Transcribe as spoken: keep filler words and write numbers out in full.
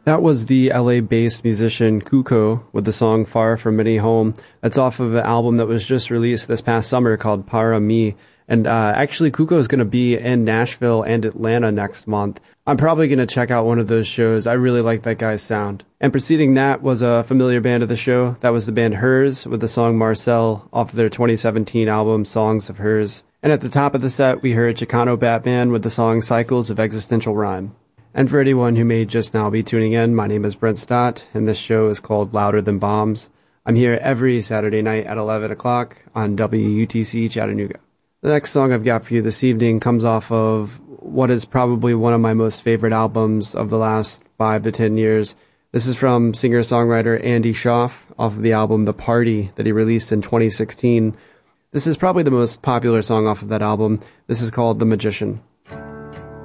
That was the L A-based musician Kuko with the song Far From Any Home. That's off of an album that was just released this past summer called Para Mi. And uh, actually, Kuko is going to be in Nashville and Atlanta next month. I'm probably going to check out one of those shows. I really like that guy's sound. And preceding that was a familiar band of the show. That was the band Hers with the song Marcel off of their twenty seventeen album Songs of Hers. And at the top of the set, we heard Chicano Batman with the song Cycles of Existential Rhyme. And for anyone who may just now be tuning in, my name is Brent Stott, and this show is called Louder Than Bombs. I'm here every Saturday night at eleven o'clock on W U T C Chattanooga. The next song I've got for you this evening comes off of what is probably one of my most favorite albums of the last five to ten years. This is from singer-songwriter Andy Schaaf off of the album The Party that he released in twenty sixteen. This is probably the most popular song off of that album. This is called The Magician.